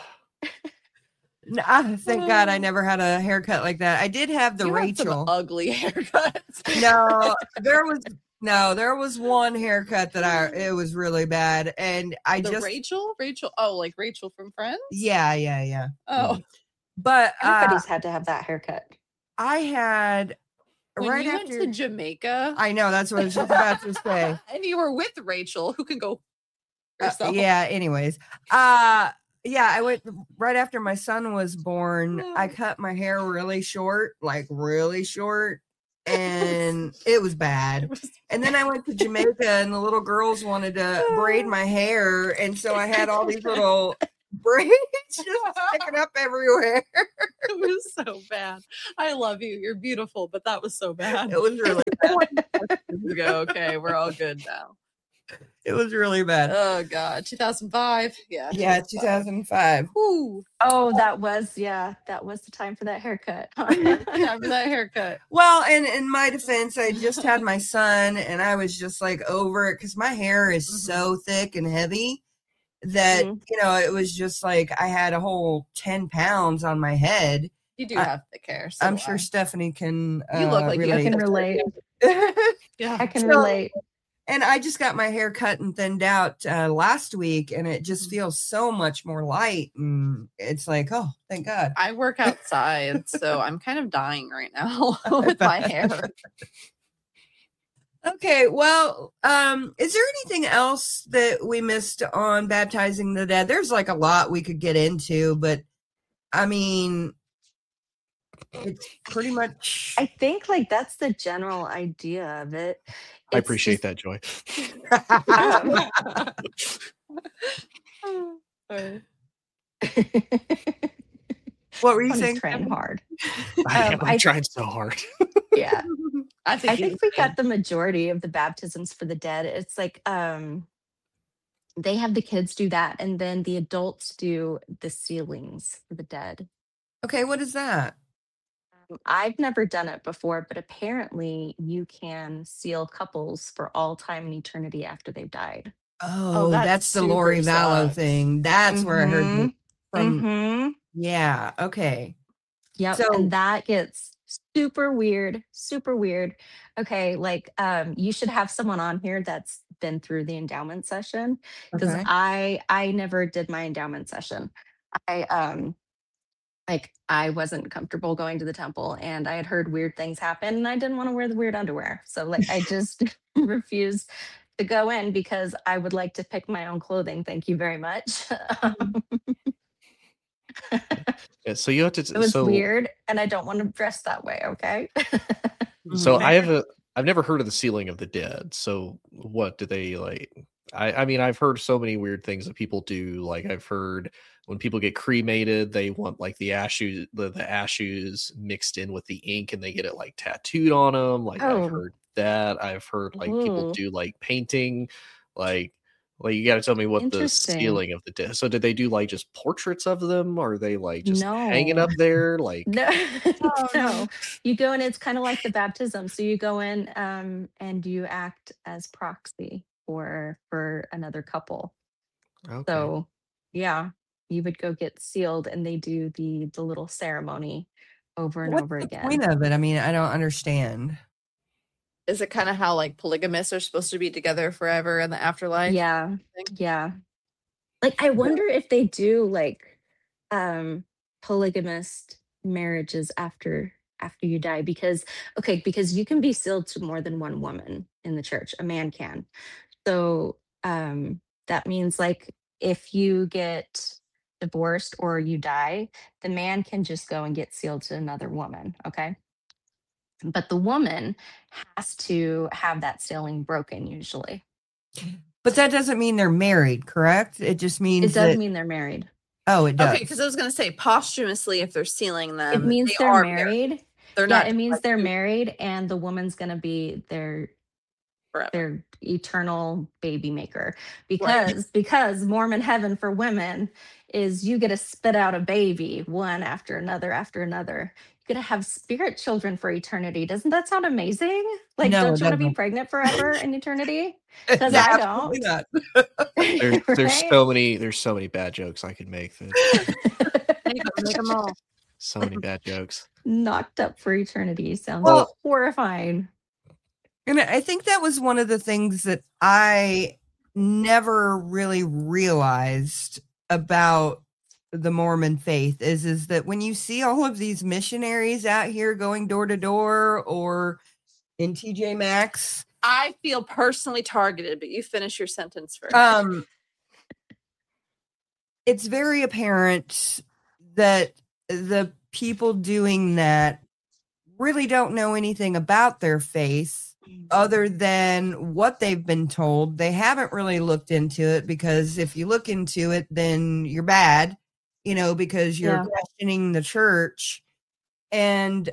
Thank God I never had a haircut like that. I did have the Rachel ugly haircuts. No, No, there was one haircut that it was really bad, and I The just Rachel. Oh, like Rachel from Friends. yeah. Oh, But Everybody's had to have that haircut. I had when right you after went to Jamaica, I know that's what I was just about to say. and you were with Rachel, who can go herself. Yeah. Anyways, yeah, I went right after my son was born. I cut my hair really short, like really short, and it was bad. And then I went to Jamaica, and the little girls wanted to braid my hair, and so I had all these little braids just sticking up everywhere. It was so bad. I love you. You're beautiful, but that was so bad. It was really bad. Okay, we're all good now. It was really bad. Oh God, 2005. Yeah. Yeah, 2005. Woo. Oh, that was the time for that haircut. Time for that haircut. Well, and in my defense, I just had my son, and I was just like over it because my hair is so thick and heavy that it was just like I had a whole 10 pounds on my head. You do have thick hair. So I'm sure Stephanie can. You look like I can relate. Yeah, I can relate. And I just got my hair cut and thinned out last week, and it just feels so much more light. And it's like, oh, thank God. I work outside, so I'm kind of dying right now with my hair. Okay, well, is there anything else that we missed on baptizing the dead? There's like a lot we could get into, but I mean, it's pretty much. I think like that's the general idea of it. I appreciate that, Joy. What were you I'm saying? trying hard. I'm trying so hard. Yeah. I I think we got the majority of the baptisms for the dead. It's like they have the kids do that, and then the adults do the sealings for the dead. Okay, what is that? I've never done it before, but apparently you can seal couples for all time and eternity after they've died. Oh, that that's the super Lori Vallow sucks. thing. That's where I heard it from. Mm-hmm. Yeah, okay. Yep. So- and that gets super weird, super weird. Okay, like you should have someone on here that's been through the endowment session, because Okay. I never did my endowment session. I wasn't comfortable going to the temple, and I had heard weird things happen, and I didn't want to wear the weird underwear. So like I just refused to go in because I would like to pick my own clothing. Thank you very much. Yeah, so you have to. It was weird, and I don't want to dress that way. Okay. So I've never heard of the sealing of the dead. So what do they like? I mean, I've heard so many weird things that people do. Like I've heard when people get cremated, they want like the ashes mixed in with the ink, and they get it like tattooed on them. Like I've heard that. I've heard like people do like painting, like you got to tell me what the sealing of the dead. So did they do like just portraits of them, or are they like just hanging up there? Like no, no. You go in. It's kind of like the baptism. So you go in and you act as proxy for another couple. Okay. So yeah, you would go get sealed, and they do the little ceremony over and over again. What's the point of it? I mean, I don't understand. Is it kind of how like polygamists are supposed to be together forever in the afterlife? Yeah. Yeah. Like I wonder if they do like polygamist marriages after you die, because you can be sealed to more than one woman in the church. A man can. So that means like if you get divorced or you die, the man can just go and get sealed to another woman. Okay. But the woman has to have that sealing broken usually. But that doesn't mean they're married, correct? It just means it does mean they're married. Oh, it does. Okay, because I was going to say posthumously, if they're sealing them, it means they're married. They're not. It means they're married, and the woman's going to be their eternal baby maker, because Mormon heaven for women is you get to spit out a baby one after another after another. You get to have spirit children for eternity. Doesn't that sound amazing? Like, No, don't you want to be pregnant forever in eternity? Because Yeah, I don't. not. There's so many bad jokes I could make. Make them all. So many bad jokes. Knocked up for eternity sounds Well, horrifying. And I think that was one of the things that I never really realized about the Mormon faith is that when you see all of these missionaries out here going door to door or in TJ Maxx, I feel personally targeted, but you finish your sentence first. It's very apparent that the people doing that really don't know anything about their faith other than what they've been told. They haven't really looked into it, because if you look into it, then you're bad, because you're questioning the church. And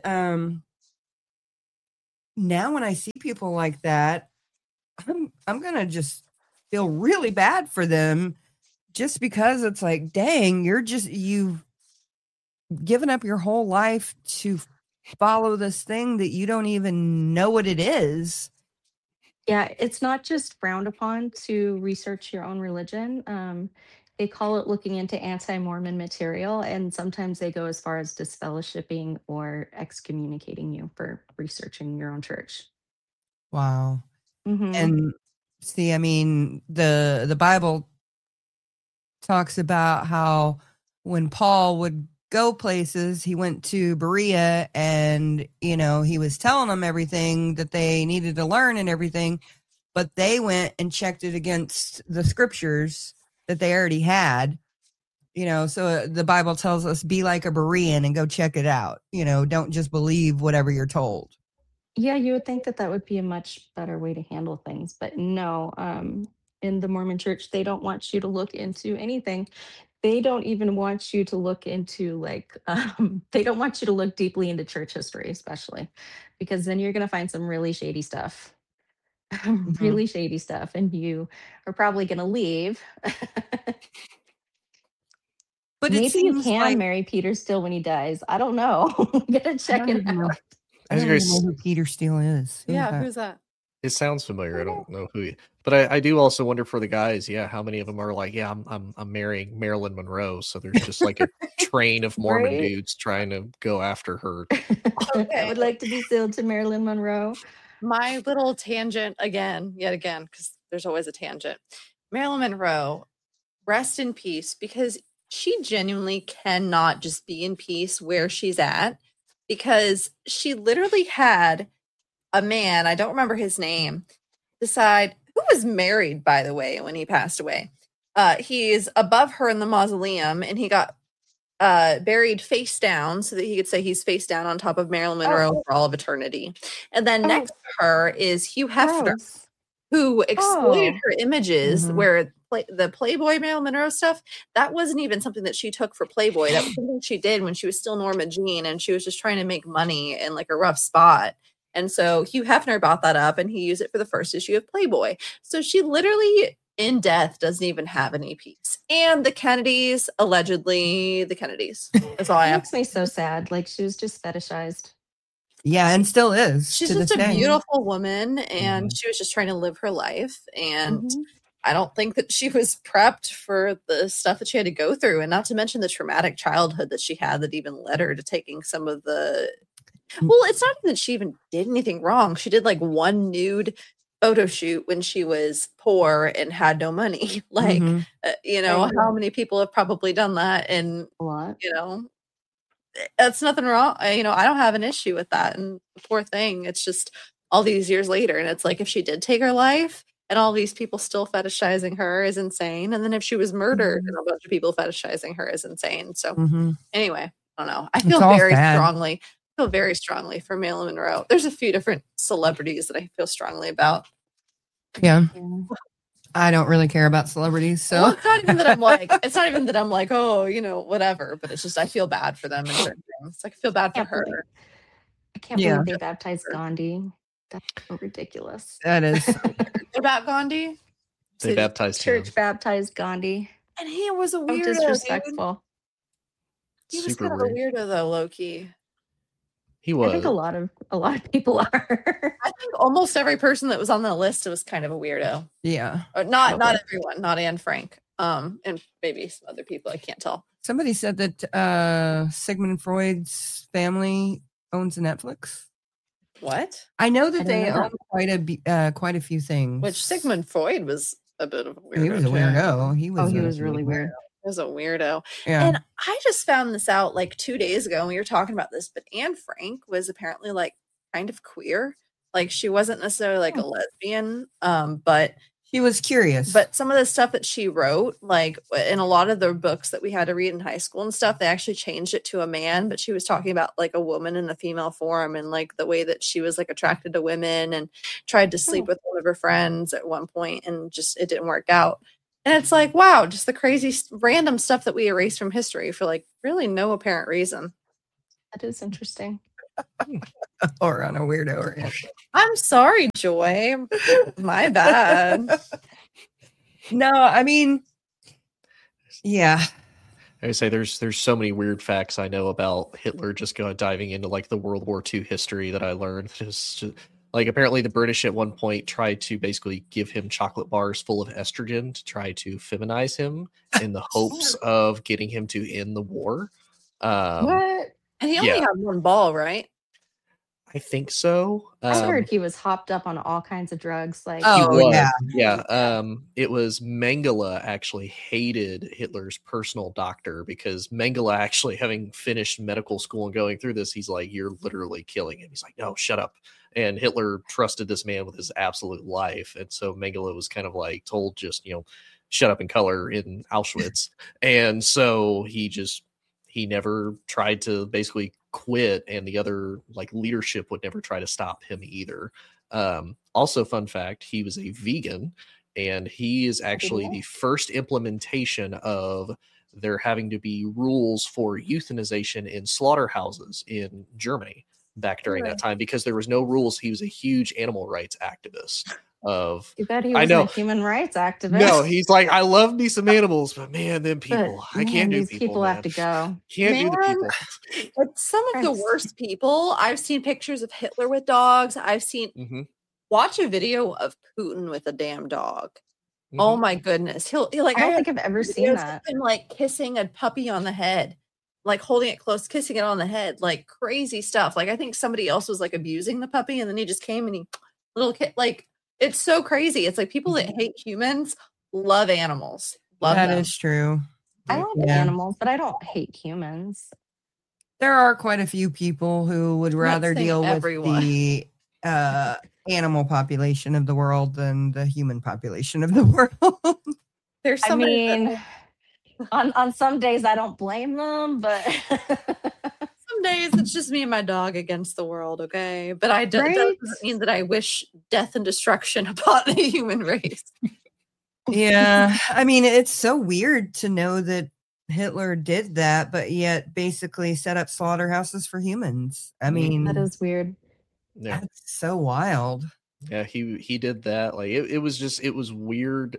now when I see people like that, I'm going to just feel really bad for them, just because it's like, dang, you've given up your whole life to follow this thing that you don't even know what it is. Yeah, it's not just frowned upon to research your own religion. They call it looking into anti-Mormon material, and sometimes they go as far as disfellowshipping or excommunicating you for researching your own church. Wow. Mhm. And see, I mean, the Bible talks about how when Paul would go places, he went to Berea, and he was telling them everything that they needed to learn and everything, but they went and checked it against the scriptures that they already had. So the Bible tells us, be like a Berean and go check it out. Don't just believe whatever you're told. Yeah, you would think that that would be a much better way to handle things, but no. In the Mormon church, they don't want you to look into anything. They don't even want you to look into they don't want you to look deeply into church history, especially, because then you're going to find some really shady stuff. Really shady stuff, and you are probably going to leave. But maybe you can marry Peter Steele when he dies. I don't know. Gotta check it out. I don't even know who Peter Steele is. Who's that? It sounds familiar. I don't know who, but I do also wonder for the guys. Yeah, how many of them are like, yeah, I'm marrying Marilyn Monroe. So there's just like a train of Mormon dudes trying to go after her. I would like to be sealed to Marilyn Monroe. My little tangent yet again, because there's always a tangent. Marilyn Monroe, rest in peace, because she genuinely cannot just be in peace where she's at, because she literally had a man, I don't remember his name, decide, who was married, by the way, when he passed away. He's above her in the mausoleum, and he got buried face down so that he could say he's face down on top of Marilyn Monroe for all of eternity. And then next to her is Hugh Hefner, who exploited her images, where the Playboy Marilyn Monroe stuff, that wasn't even something that she took for Playboy. That was something she did when she was still Norma Jean, and she was just trying to make money in like a rough spot. And so Hugh Hefner bought that up, and he used it for the first issue of Playboy. So she literally, in death, doesn't even have any peace. And the Kennedys, allegedly, the Kennedys. That's all I have. It makes me so sad. Like, she was just fetishized. Yeah, and still is. She's just a beautiful woman, and she was just trying to live her life. And I don't think that she was prepped for the stuff that she had to go through, and not to mention the traumatic childhood that she had that even led her to taking some of the... Well, it's not even that she even did anything wrong. She did like one nude photo shoot when she was poor and had no money. Like, how many people have probably done that? And, a lot. That's nothing wrong. I don't have an issue with that. And poor thing, it's just all these years later. And it's like, if she did take her life and all these people still fetishizing her is insane. And then if she was murdered and a bunch of people fetishizing her is insane. So anyway, I don't know. I feel very strongly for Marilyn Monroe. There's a few different celebrities that I feel strongly about. Yeah. I don't really care about celebrities, so it's not even that I'm like, oh, whatever. But it's just I feel bad for them in certain things. Like I feel bad for her. I can't believe they baptized Gandhi. That's so ridiculous. That is. What about Gandhi? They baptized church him. Baptized Gandhi, and he was a weirdo. Disrespectful. He was kind of a weirdo, though, low key. He was. I think a lot of people are. I think almost every person that was on the list was kind of a weirdo. Yeah. Not everyone, not Anne Frank. And maybe some other people, I can't tell. Somebody said that Sigmund Freud's family owns Netflix. What? I know that I they don't know own quite a few things. Which Sigmund Freud was a bit of a weirdo. He was a too. weirdo. He was. Oh, he a was really weird. He was a weirdo. Yeah. And I just found this out like 2 days ago. And we were talking about this, but Anne Frank was apparently like kind of queer. Like she wasn't necessarily like a lesbian, but She was curious. But some of the stuff that she wrote, like in a lot of the books that we had to read in high school and stuff, they actually changed it to a man. But she was talking about like a woman in a female form and like the way that she was like attracted to women and tried to sleep with one of her friends at one point, and just it didn't work out. And it's like, wow, just the crazy random stuff that we erase from history for like really no apparent reason. That is interesting. or on a weirdo rant. I'm sorry, Joy. My bad. No, I mean, yeah. I say there's so many weird facts I know about Hitler, just diving into like the World War II history that I learned. Just, like apparently the British at one point tried to basically give him chocolate bars full of estrogen to try to feminize him in the hopes of getting him to end the war. What? And he only Yeah. had one ball, right? I think so. I heard he was hopped up on all kinds of drugs. Like, He Oh, was, yeah. yeah. It was Mengele actually hated Hitler's personal doctor because Mengele actually, having finished medical school and going through this, he's like, "You're literally killing him." He's like, "No, shut up." And Hitler trusted this man with his absolute life, and so Mengele was kind of like told, just shut up and color in Auschwitz. And so he never tried to basically quit, and the other like leadership would never try to stop him either. Also, fun fact, he was a vegan, and he is actually the first implementation of there having to be rules for euthanization in slaughterhouses in Germany back during that time, because there was no rules. He was a huge animal rights activist. you bet he I was know. a human rights activist. No, he's like, I love me some animals, but man, them people, I can't do these people man. have to go. Can't do the Man, people. But some of the Christ. worst people, I've seen pictures of Hitler with dogs. I've seen Mhm. watch a video of Putin with a damn dog. Oh Mhm. my goodness. He like I don't have think I've ever seen videos of that. him like kissing a puppy on the head, like holding it close, kissing it on the head, like crazy stuff. Like I think somebody else was like abusing the puppy, and then he just came and he little kid, like it's so crazy. It's like people that hate humans love animals. Love That them. is true. I love Yeah. animals, but I don't hate humans. There are quite a few people who would rather saying deal everyone. with the animal population of the world than the human population of the world. There's I somebody that- mean, on some days I don't blame them, but some days it's just me and my dog against the world, okay? But that Right? doesn't mean that I wish death and destruction upon the human race. Yeah. I mean, it's so weird to know that Hitler did that, but yet basically set up slaughterhouses for humans. I mean, that is weird. Yeah. that's so wild. Yeah, he did that. Like it was weird.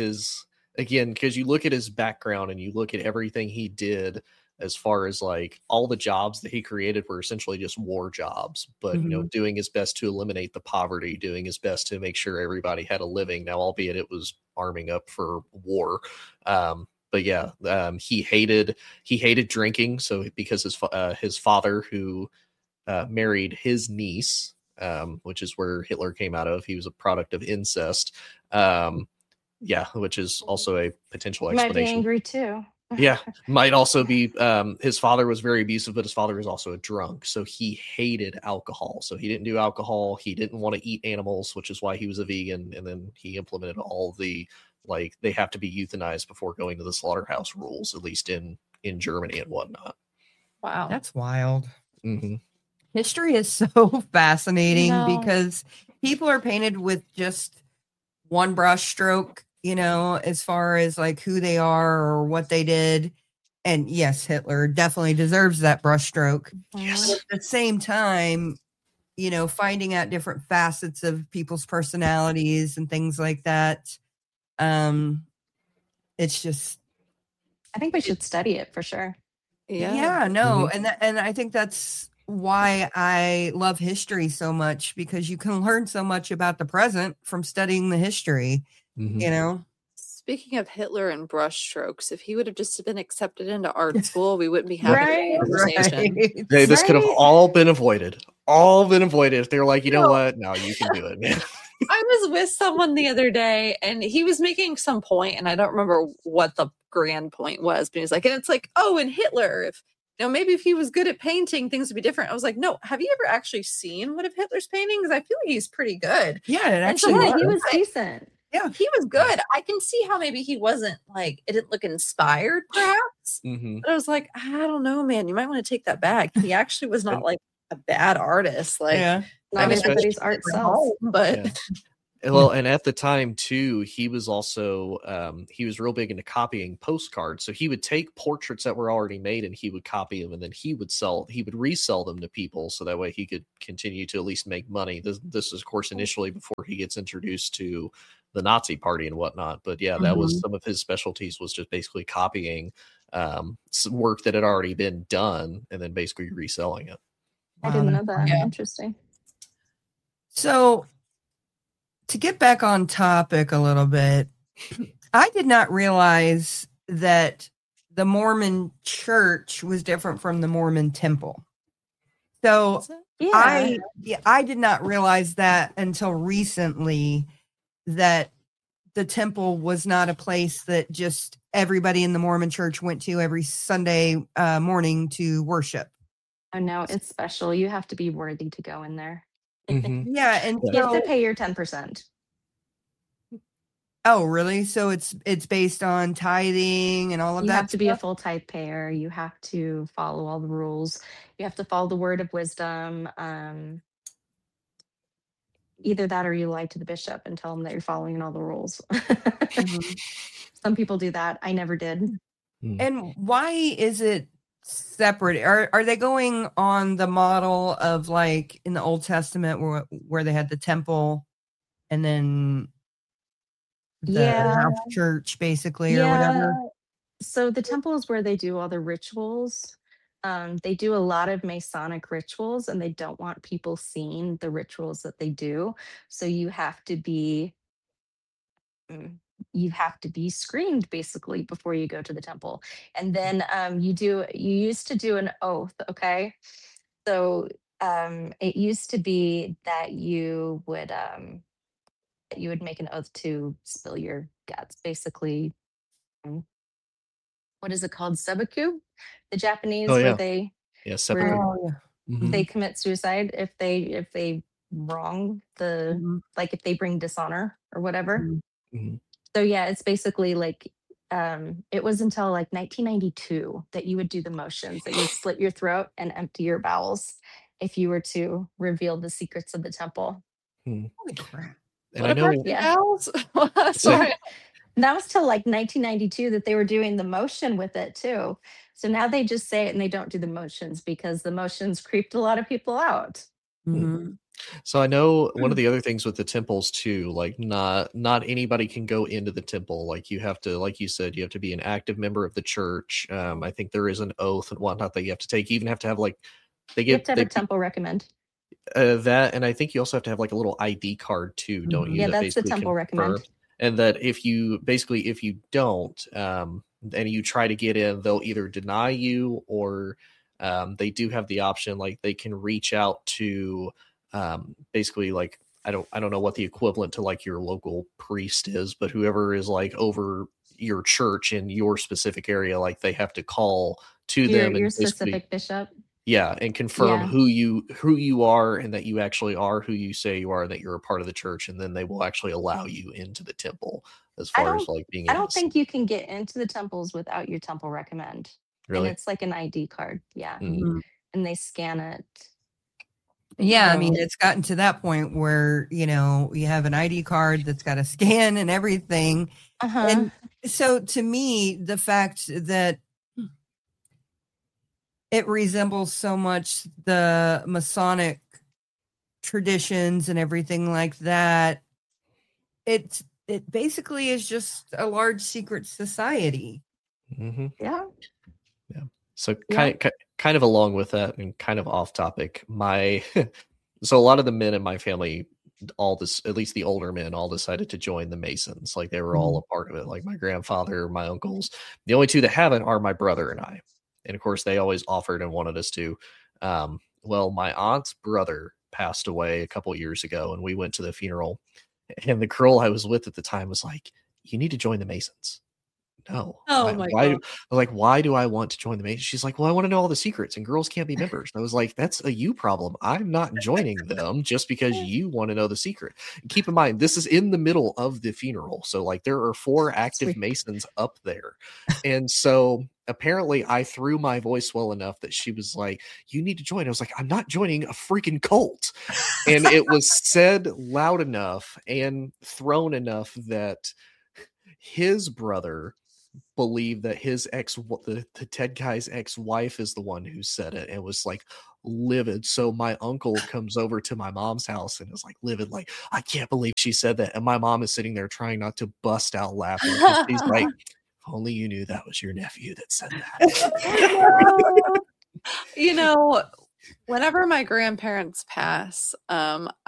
Again, because you look at his background and you look at everything he did, as far as like all the jobs that he created were essentially just war jobs, but doing his best to eliminate the poverty, doing his best to make sure everybody had a living. Now, albeit it was arming up for war. But yeah, he hated drinking. So because his father, who married his niece, which is where Hitler came out of, he was a product of incest. Yeah, which is also a potential You might be explanation. angry too. Yeah, might also be his father was very abusive, but his father was also a drunk, so he hated alcohol. So he didn't do alcohol. He didn't want to eat animals, which is why he was a vegan. And then he implemented all the like they have to be euthanized before going to the slaughterhouse rules, at least in Germany and whatnot. Wow. That's wild. Mm-hmm. History is so fascinating No. because people are painted with just one brush stroke, as far as like who they are or what they did. And yes, Hitler definitely deserves that brush stroke. Yes. But at the same time, finding out different facets of people's personalities and things like that. It's just, I think we should study it for sure. yeah, no. And I think that's why I love history so much, because you can learn so much about the present from studying the history, Mhm. Speaking of Hitler and brushstrokes, if he would have just been accepted into art school, we wouldn't be having this conversation. Right. Hey, this could have Right? all been avoided. All been avoided if they were like, you know what? No, you can do it, man. I was with someone the other day and he was making some point, and I don't remember what the grand point was, but he was like, and it's like, oh, and Hitler, if maybe if he was good at painting, things would be different. I was like, no, have you ever actually seen one of Hitler's paintings? I feel like he's pretty good. Yeah, it And so actually Yeah, he was. was decent. He was good. I can see how maybe he wasn't like, it didn't look inspired, perhaps. Mhm. But I was like, I don't know, man. You might want to take that back. He actually was not like a bad artist. Like, Yeah. Not And everybody's art sells. but Yeah. Well, and at the time too, he was also he was real big into copying postcards. So he would take portraits that were already made and he would copy them, and then he would resell them to people, so that way he could continue to at least make money. This is, of course, initially before he gets introduced to the Nazi Party and whatnot. But yeah, that was some of his specialties, was just basically copying some work that had already been done and then basically reselling it. I didn't know that. Yeah. Interesting. So, to get back on topic a little bit, I did not realize that the Mormon church was different from the Mormon temple. So, Yeah. I did not realize that until recently, that the temple was not a place that just everybody in the Mormon church went to every Sunday morning to worship. Oh no, it's special. You have to be worthy to go in there. Mhm. Yeah, and You have to so, pay your 10%. oh, really? So it's based on tithing and all of You that have to be a stuff? full tithe payer. You have to follow all the rules. You have to follow the word of wisdom. Either that or you lie to the bishop and tell him that you're following all the rules. Mhm. Some people do that. I never did. And why is it separate? Are they going on the model of like in the Old Testament where they had the temple and then the Yeah. house church basically or whatever? So the temple is where they do all the rituals. They do a lot of Masonic rituals, and they don't want people seeing the rituals that they do. So you have to be screened basically before you go to the temple. And then you used to do an oath, okay? So it used to be that you would make an oath to spill your guts, basically. What is it called? Sebaku? The Japanese, Oh, where yeah. they Yeah, where seppuku. Oh, yeah. Mhm. they commit suicide if they wrong the Mhm. like if they bring dishonor or whatever. Mhm. Mhm. So yeah, it's basically like it was until like 1992 that you would do the motions, that you would slit your throat and empty your bowels if you were to reveal the secrets of the temple. Holy crap. And I know Yeah. So- That was till like 1992 that they were doing the motion with it too. So now they just say it and they don't do the motions because the motions creeped a lot of people out. Mhm. So I know one of the other things with the temples too, like not anybody can go into the temple. Like you have to, like you said, you have to be an active member of the church. I think there is an oath and whatnot that you have to take. You even have to have like You have to have a temple recommend. that, and I think you also have to have like a little ID card too, don't you? Yeah, that that's the basically temple recommend. confirms- And that if you don't, and you try to get in, they'll either deny you or they do have the option, like they can reach out to basically like I don't know what the equivalent to like your local priest is, but whoever is like over your church in your specific area, like they have to call to them Your and basically specific bishop. and confirm Yeah. who you are and that you actually are who you say you are and that you're a part of the church, and then they will actually allow you into the temple as far as like being I able don't to think you can get into the temples without your temple recommend. really. And it's like an ID card. Yeah. Mhm. And they scan it. Yeah, I So- mean, it's gotten to that point where, you have an ID card that's got a scan and everything. Uh-huh. And so to me, the fact that it resembles so much the Masonic traditions and everything like that, it basically is just a large secret society. Mm-hmm. Yeah. So Yeah. kind of along with that and kind of off topic, so a lot of the men in my family all this, at least the older men, all decided to join the Masons. Like they were all a part of it. Like my grandfather, my uncles. The only two that haven't are my brother and I. And of course, they always offered and wanted us to. Well, my aunt's brother passed away a couple years ago, and we went to the funeral. And the girl I was with at the time was like, "You need to join the Masons." No. Oh my God. Why do I want to join the Masons? She's like, well, I want to know all the secrets, and girls can't be members. And I was like, that's a you problem. I'm not joining them just because you want to know the secret. And keep in mind, this is in the middle of the funeral. So like there are 4 active Masons up there. And so apparently I threw my voice well enough that she was like, you need to join. I was like, I'm not joining a freaking cult. And it was said loud enough and thrown enough that his brother believed that his the Ted guy's ex-wife is the one who said it. It was like livid. So my uncle comes over to my mom's house and is like livid, like, I can't believe she said that. And my mom is sitting there trying not to bust out laughing. He's like, if only you knew that was your nephew that said that. You know, whenever my grandparents pass,